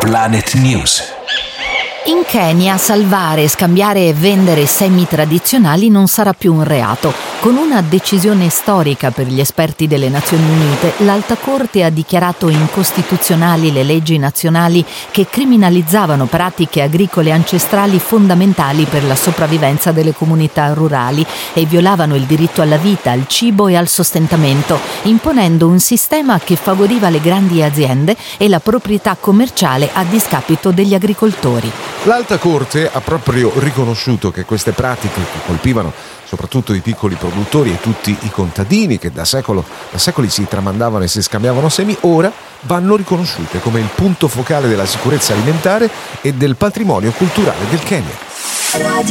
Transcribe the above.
Planet News. In Kenya salvare, scambiare e vendere semi tradizionali non sarà più un reato. Con una decisione storica per gli esperti delle Nazioni Unite, l'Alta Corte ha dichiarato incostituzionali le leggi nazionali che criminalizzavano pratiche agricole ancestrali fondamentali per la sopravvivenza delle comunità rurali e violavano il diritto alla vita, al cibo e al sostentamento, imponendo un sistema che favoriva le grandi aziende e la proprietà commerciale a discapito degli agricoltori. L'Alta Corte ha proprio riconosciuto che queste pratiche che colpivano soprattutto i piccoli produttori e tutti i contadini che da secoli si tramandavano e si scambiavano semi, ora vanno riconosciute come il punto focale della sicurezza alimentare e del patrimonio culturale del Kenya.